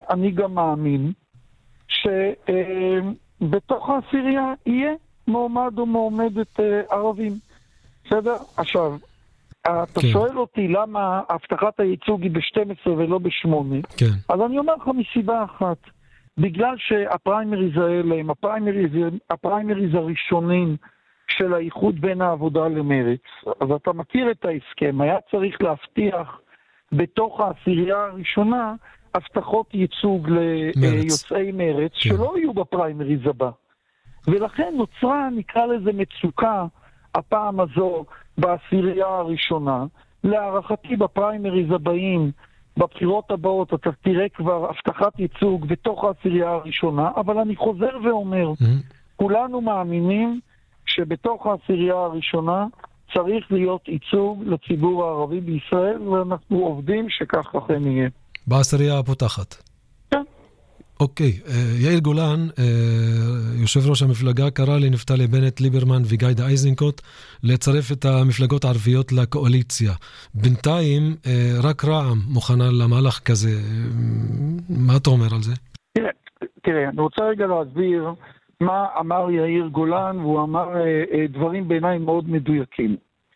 אני גם מאמין שבתוך העשירייה יהיה מועמד או מועמדת ערבים. בסדר? עכשיו, אתה שואל אותי למה הבטחת הייצוג היא ב-12 ולא ב-8. אז אני אומר לך מסיבה אחת. בגלל שהפריימריז האלה הם הפריימריז הראשונים של האיחוד בין העבודה למרץ. אז אתה מכיר את ההסכם. היה צריך להבטיח בתוך העשירייה הראשונה הבטחות ייצוג ליוצאי מרץ שלא יהיו בפריימריז הבא. ולכן נוצרה, נקרא לזה מצוקה, הפעם הזו בעשירייה הראשונה. להערכתי בפריימריז הבאים, בבחירות הבאות, אתה תראה כבר הבטחת ייצוג בתוך העשירייה הראשונה, אבל אני חוזר ואומר, כולנו מאמינים שבתוך העשירייה הראשונה צריך להיות ייצוג לציבור הערבי בישראל, ואנחנו עובדים שכך לכן יהיה. בעשירייה הפותחת. כן. אוקיי, יאיר גולן, יושב ראש המפלגה, קרא לנפתלי בנט, ליברמן וגיידה איזנקוט לצרף את המפלגות הערביות לקואליציה. בינתיים רק רע"מ מוכנה למהלך כזה. מה אתה אומר על זה? תראה, אני רוצה רגע להסביר מה אמר יאיר גולן, והוא אמר דברים בעיניי מאוד מדויקים.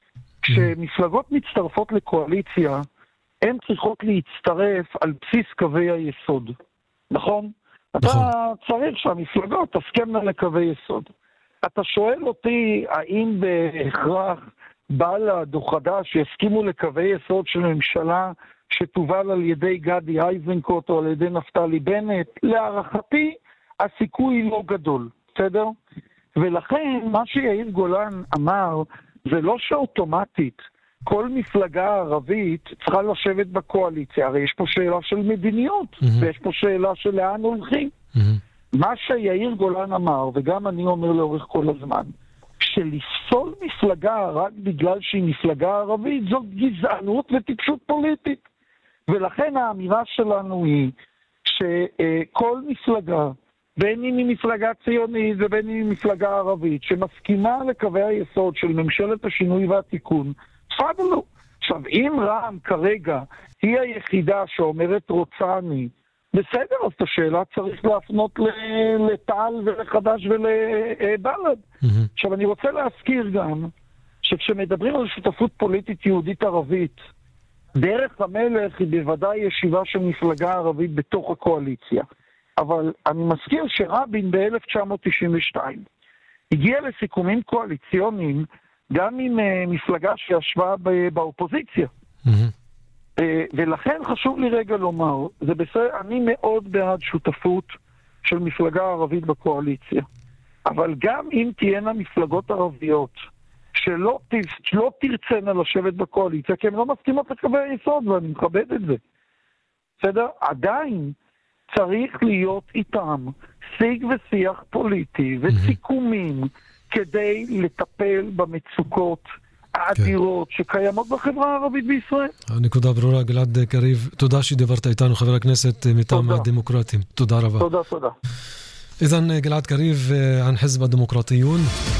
כשמפלגות מצטרפות לקואליציה, הן צריכות להצטרף על בסיס קווי היסוד. נכון? אתה צריך שהמפלגות תסכמנה לקווי יסוד. אתה שואל אותי האם בהכרח בל"ד או חד"ש יסכימו לקווי יסוד של ממשלה שתובל על ידי גדי איזנקוט או על ידי נפתלי בנט? להערכתי הסיכוי לא גדול, בסדר? ולכן מה שיאיר גולן אמר זה לא שאוטומטית כל מפלגה ערבית צריכה לשבת בקואליציה. הרי יש פה שאלה של מדיניות, ויש פה שאלה של לאן הולכים. מה שיאיר גולן אמר, וגם אני אומר לאורך כל הזמן, שלפסול מפלגה רק בגלל שהיא מפלגה ערבית, זאת גזענות וטיפשות פוליטית. ולכן האמירה שלנו היא שכל מפלגה, בין אם היא מפלגה ציונית ובין אם היא מפלגה ערבית, שמסכימה לקווי היסוד של ממשלת השינוי והתיקון, תפדלו. עכשיו, אם רע"מ כרגע היא היחידה שאומרת רוצה אני, בסדר, אז את השאלה צריך להפנות לטל ולחדש ולבל"ד. עכשיו, אני רוצה להזכיר גם שכשמדברים על שותפות פוליטית יהודית ערבית, דרך המלך היא בוודאי ישיבה של מפלגה ערבית בתוך הקואליציה. אבל אני מזכיר שרבין ב-1992 הגיע לסיכומים קואליציוניים גם עם מפלגה שישבה באופוזיציה. ולכן חשוב לי רגע לומר, זה בסדר, אני מאוד בעד שותפות של מפלגה ערבית בקואליציה. אבל גם אם תהיינה מפלגות ערביות שלא תרצנה לשבת בקואליציה, כי הן לא מסכימות לקווי היסוד, ואני מכבד את זה. בסדר? עדיין צריך להיות איתם שיג ושיח פוליטי וסיכומים כדי לטפל במצוקות האדירות שקיימות בחברה הערבית בישראל. הנקודה ברורה. גלעד קריב, תודה שדיברת איתנו, חבר הכנסת מטעם הדמוקרטים. תודה רבה. תודה. إذن جلعد كريف عن حزب الديمقراطيون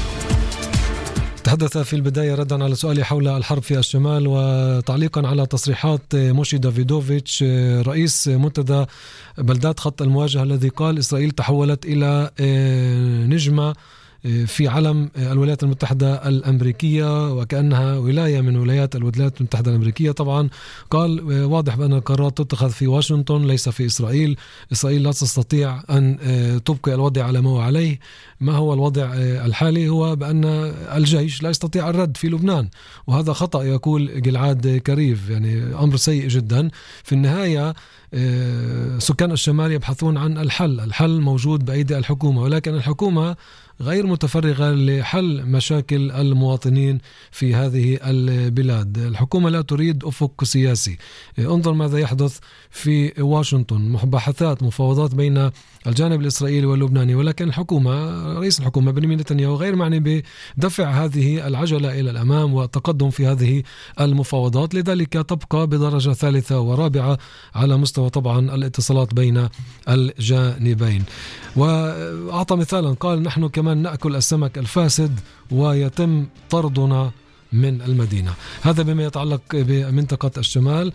تحدث في البداية ردا على سؤالي حول الحرب في الشمال وتعليقا على تصريحات موشي دافيدوفيتش رئيس منتدى بلدات خط المواجهة الذي قال إسرائيل تحولت إلى نجمة في علم الولايات المتحدة الأمريكية وكأنها ولاية من ولايات الولايات المتحدة الأمريكية. طبعا قال واضح بأن القرارات تتخذ في واشنطن ليس في إسرائيل. إسرائيل لا تستطيع أن تبقي الوضع على ما هو عليه. ما هو الوضع الحالي؟ هو بأن الجيش لا يستطيع الرد في لبنان، وهذا خطأ يقول جلعاد كريف، يعني أمر سيء جدا. في النهاية سكان الشمال يبحثون عن الحل موجود بأيدي الحكومة، ولكن الحكومة غير متفرغة لحل مشاكل المواطنين في هذه البلاد. الحكومة لا تريد أفق سياسي. انظر ماذا يحدث في واشنطن، مباحثات مفاوضات بين الجانب الإسرائيلي واللبناني، ولكن رئيس الحكومة بنيامين نتنياهو غير معني بدفع هذه العجلة إلى الأمام والتقدم في هذه المفاوضات، لذلك تبقى بدرجة ثالثة ورابعة على مستوى طبعا الاتصالات بين الجانبين. وأعطى مثالا قال نحن كمان نأكل السمك الفاسد ويتم طردنا من المدينة. هذا بما يتعلق بمنطقة الشمال.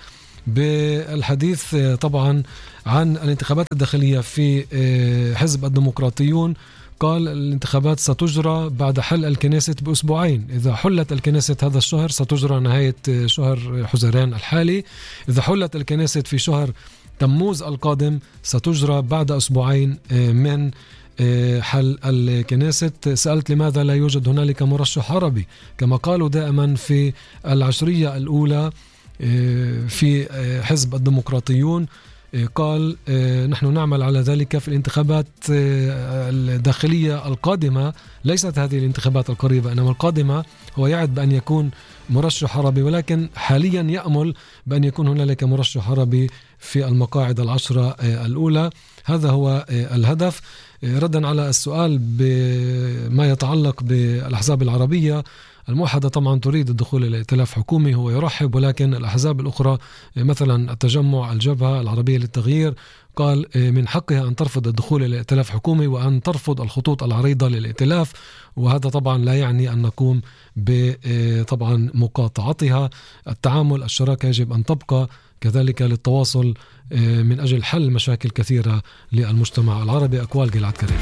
بالحديث طبعا عن الانتخابات الداخلية في حزب الديمقراطيون. قال الانتخابات ستجرى بعد حل الكنيست بأسبوعين. إذا حلت الكنيست هذا الشهر ستجرى نهاية شهر حزيران الحالي. إذا حلت الكنيست في شهر تموز القادم ستجرى بعد أسبوعين من حل الكنيست. سألت لماذا لا يوجد هنالك مرشح عربي كما قالوا دائما في العشرية الأولى في حزب الديمقراطيون. قال نحن نعمل على ذلك في الانتخابات الداخلية القادمة، ليست هذه الانتخابات القريبة إنما القادمة. هو يعد بأن يكون مرشح عربي، ولكن حاليا يأمل بأن يكون هنالك مرشح عربي في المقاعد 10 الأولى. هذا هو الهدف. ردا على السؤال بما يتعلق بالأحزاب العربية الموحدة، طبعا تريد الدخول إلى ائتلاف حكومي، هو يرحب، ولكن الأحزاب الأخرى مثلا التجمع، الجبهة العربية للتغيير، قال من حقها أن ترفض الدخول إلى ائتلاف حكومي وأن ترفض الخطوط العريضة للائتلاف. وهذا طبعا لا يعني أن نقوم طبعا مقاطعتها. التعامل، الشراكة يجب أن تبقى كذلك للتواصل من أجل حل مشاكل كثيرة للمجتمع العربي. أقوال جلعد كريم.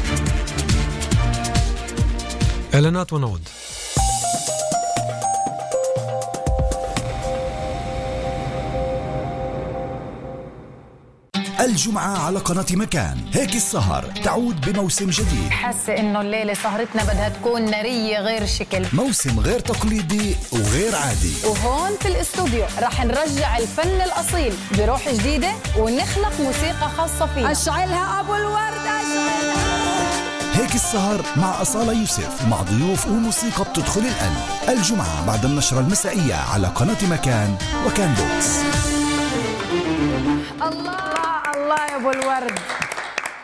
إعلانات ونعود. الجمعة على قناة مكان، هيك السهر تعود بموسم جديد. حاسة إنه الليلة سهرتنا بدها تكون نارية غير شكل، موسم غير تقليدي وغير عادي. وهون في الاستوديو رح نرجع الفن الأصيل بروح جديدة ونخلق موسيقى خاصة فينا. أشعلها أبو الورد، أشعلها. هيك السهر مع أصالة يوسف، مع ضيوف وموسيقى بتدخل القلب. الجمعة بعد النشرة المسائية على قناة مكان وكان بوكس. الله الله يا أبو الورد.